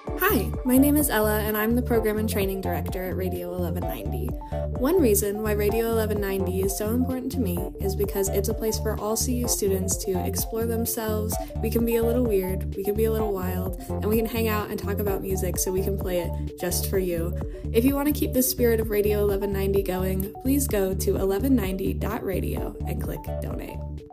Hi, my name is Ella, and I'm the Program and Training Director at Radio 1190. One reason why Radio 1190 is so important to me is because it's a place for all CU students to explore themselves. We can be a little weird, we can be a little wild, and we can hang out and talk about music so we can play it just for you. If you want to keep the spirit of Radio 1190 going, please go to 1190.radio and click donate.